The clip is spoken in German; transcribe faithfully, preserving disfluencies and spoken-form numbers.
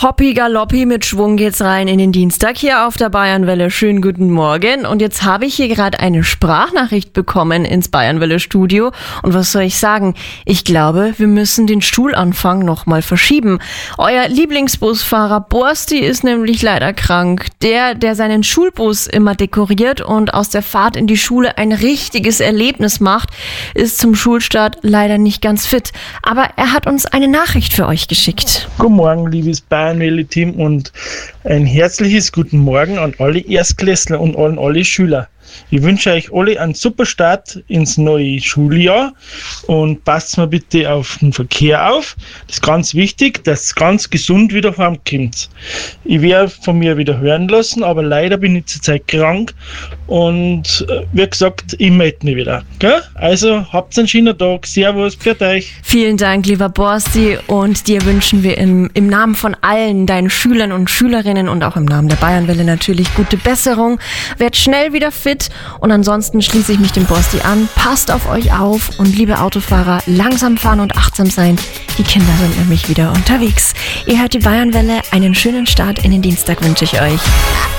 Hoppi galoppi, mit Schwung geht's rein in den Dienstag hier auf der Bayernwelle. Schönen guten Morgen. Und jetzt habe ich hier gerade eine Sprachnachricht bekommen ins Bayernwelle-Studio. Und was soll ich sagen? Ich glaube, wir müssen den Schulanfang nochmal verschieben. Euer Lieblingsbusfahrer Borsti ist nämlich leider krank. Der, der seinen Schulbus immer dekoriert und aus der Fahrt in die Schule ein richtiges Erlebnis macht, ist zum Schulstart leider nicht ganz fit. Aber er hat uns eine Nachricht für euch geschickt. Guten Morgen, liebes Bayernwelle-Team, und ein herzliches Guten Morgen an alle Erstklässler und an alle Schüler. Ich wünsche euch alle einen super Start ins neue Schuljahr und passt mal bitte auf den Verkehr auf. Das ist ganz wichtig, dass es ganz gesund wieder heimkommt. Ich werde von mir wieder hören lassen, aber leider bin ich zurzeit krank und äh, wie gesagt, ich melde mich wieder. Gell? Also habt einen schönen Tag. Servus, pfiat euch. Vielen Dank, lieber Borsti, und dir wünschen wir im, im Namen von allen deinen Schülern und Schülerinnen und auch im Namen der Bayernwelle natürlich gute Besserung. Werd schnell wieder fit. Und ansonsten schließe ich mich dem Borsti an. Passt auf euch auf und liebe Autofahrer, langsam fahren und achtsam sein. Die Kinder sind nämlich wieder unterwegs. Ihr hört die Bayernwelle. Einen schönen Start in den Dienstag wünsche ich euch.